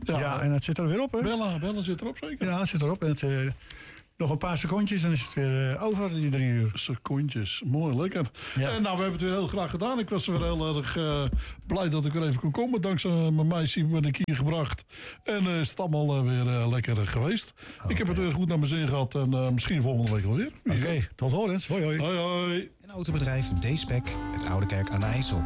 Ja, en het zit er weer op, hè? Bellen zit erop, zeker? Ja, het zit erop. En het, nog een paar secondjes, dan is het weer over, die 3 uur. Secondjes, mooi, lekker. Ja. En nou, we hebben het weer heel graag gedaan. Ik was weer heel erg blij dat ik weer even kon komen. Dankzij mijn meisje ben ik hier gebracht. En is het allemaal weer lekker geweest. Okay. Ik heb het weer goed naar mijn zin gehad. En misschien volgende week wel weer. Oké, tot horens. Hoi, hoi. Hoi, hoi. En autobedrijf D-Spec, het Oude Kerk aan de IJssel.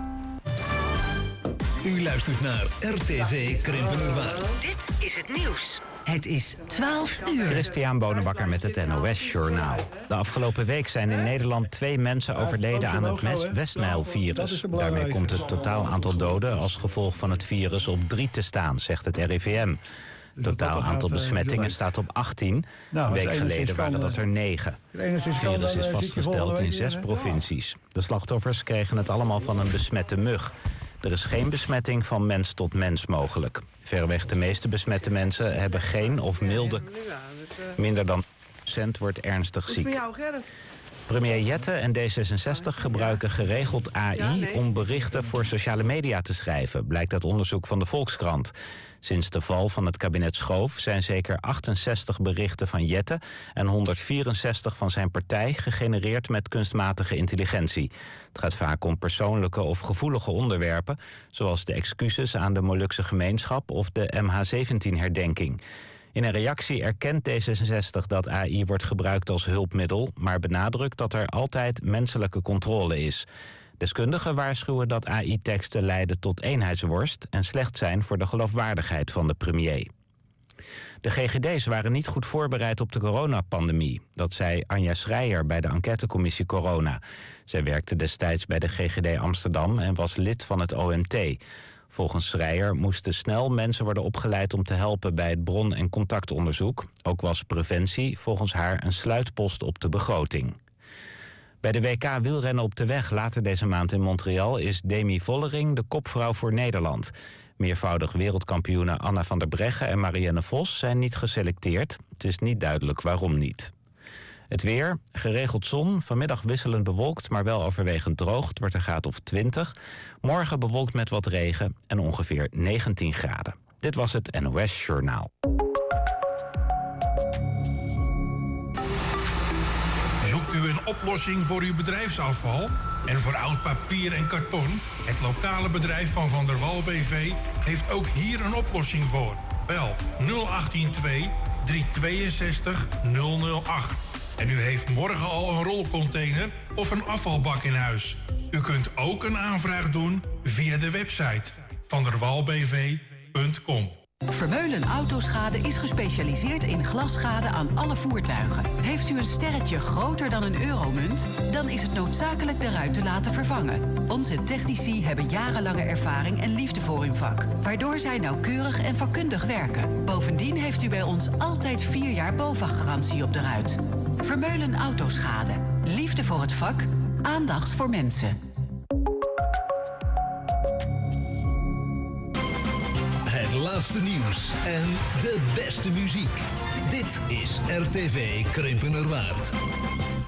U luistert naar RTV Krimpenerwaard. Dit is het nieuws. Het is 12 uur. Christian Bonenbakker met het NOS Journaal. De afgelopen week zijn in Nederland 2 mensen overleden aan het West-Nijl-virus. Daarmee komt het totaal aantal doden als gevolg van het virus op 3 te staan, zegt het RIVM. Het totaal aantal besmettingen staat op 18. Een week geleden waren dat er 9. Het virus is vastgesteld in 6 provincies. De slachtoffers kregen het allemaal van een besmette mug. Er is geen besmetting van mens tot mens mogelijk. Verreweg de meeste besmette mensen hebben geen of milde... Minder dan 1% wordt ernstig ziek. Premier Jette en D66 gebruiken geregeld AI om berichten voor sociale media te schrijven, blijkt uit onderzoek van de Volkskrant. Sinds de val van het kabinet Schoof zijn zeker 68 berichten van Jette en 164 van zijn partij gegenereerd met kunstmatige intelligentie. Het gaat vaak om persoonlijke of gevoelige onderwerpen, zoals de excuses aan de Molukse gemeenschap of de MH17-herdenking. In een reactie erkent D66 dat AI wordt gebruikt als hulpmiddel, maar benadrukt dat er altijd menselijke controle is. Deskundigen waarschuwen dat AI-teksten leiden tot eenheidsworst en slecht zijn voor de geloofwaardigheid van de premier. De GGD's waren niet goed voorbereid op de coronapandemie. Dat zei Anja Schreier bij de enquêtecommissie Corona. Zij werkte destijds bij de GGD Amsterdam en was lid van het OMT. Volgens Schreier moesten snel mensen worden opgeleid om te helpen bij het bron- en contactonderzoek. Ook was preventie volgens haar een sluitpost op de begroting. Bij de WK wielrennen op de weg later deze maand in Montreal is Demi Vollering de kopvrouw voor Nederland. Meervoudig wereldkampioenen Anna van der Breggen en Marianne Vos zijn niet geselecteerd. Het is niet duidelijk waarom niet. Het weer, geregeld zon, vanmiddag wisselend bewolkt, maar wel overwegend droog. Het wordt een graad of 20. Morgen bewolkt met wat regen en ongeveer 19 graden. Dit was het NOS Journaal. Zoekt u een oplossing voor uw bedrijfsafval en voor oud papier en karton? Het lokale bedrijf van der Wal BV heeft ook hier een oplossing voor. Bel 0812 362 008. En u heeft morgen al een rolcontainer of een afvalbak in huis. U kunt ook een aanvraag doen via de website vanderwalbv.com. Vermeulen Autoschade is gespecialiseerd in glasschade aan alle voertuigen. Heeft u een sterretje groter dan een euromunt? Dan is het noodzakelijk de ruit te laten vervangen. Onze technici hebben jarenlange ervaring en liefde voor hun vak, waardoor zij nauwkeurig en vakkundig werken. Bovendien heeft u bij ons altijd 4 jaar BOVAG-garantie op de ruit. Vermeulen Autoschade. Liefde voor het vak, aandacht voor mensen. Het laatste nieuws en de beste muziek. Dit is RTV Krimpenerwaard.